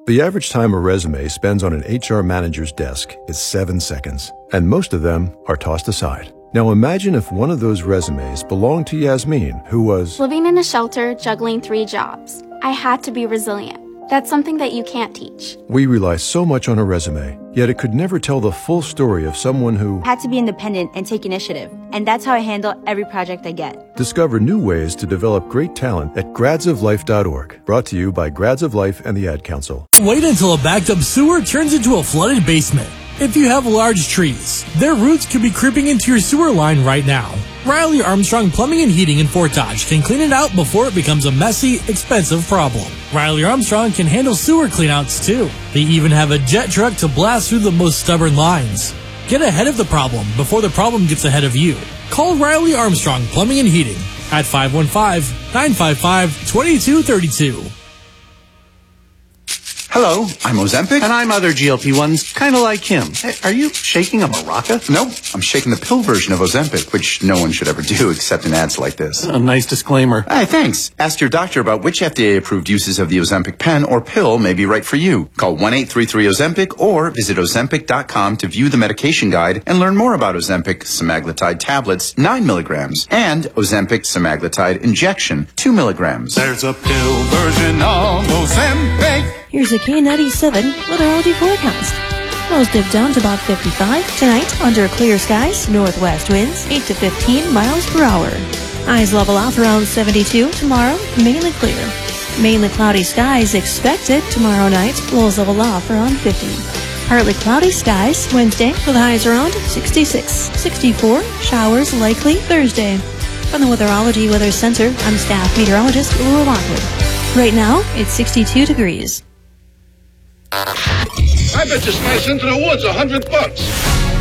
The average time a resume spends on an HR manager's desk is 7 seconds, and most of them are tossed aside. Now imagine if one of those resumes belonged to Yasmin, who was living in a shelter, juggling 3 jobs. I had to be resilient. That's something that you can't teach. We rely so much on a resume, yet it could never tell the full story of someone who had to be independent and take initiative. And that's how I handle every project I get. Discover new ways to develop great talent at gradsoflife.org. Brought to you by Grads of Life and the Ad Council. Wait until a backed up sewer turns into a flooded basement. If you have large trees, their roots could be creeping into your sewer line right now. Riley Armstrong Plumbing and Heating in Fort Dodge can clean it out before it becomes a messy, expensive problem. Riley Armstrong can handle sewer cleanouts too. They even have a jet truck to blast through the most stubborn lines. Get ahead of the problem before the problem gets ahead of you. Call Riley Armstrong Plumbing and Heating at 515-955-2232. Hello, I'm Ozempic. And I'm other GLP-1s, kind of like him. Hey, are you shaking a maraca? Nope, I'm shaking the pill version of Ozempic, which no one should ever do except in ads like this. A nice disclaimer. Hey, thanks. Ask your doctor about which FDA-approved uses of the Ozempic pen or pill may be right for you. Call 1-833-OZEMPIC or visit Ozempic.com to view the medication guide and learn more about Ozempic semaglutide tablets, 9 milligrams, and Ozempic semaglutide injection, 2 milligrams. There's a pill version of Ozempic. Here's a K97 weatherology forecast. Lows dip down to about 55. Tonight, under clear skies, northwest winds 8 to 15 miles per hour. Highs level off around 72. Tomorrow, mainly clear. Mainly cloudy skies expected tomorrow night. Lows level off around 50. Partly cloudy skies Wednesday with highs around 66. 64. Showers likely Thursday. From the Weatherology Weather Center, I'm staff meteorologist Laura Lockwood. Right now, it's 62 degrees. I bet you slice into the woods $100.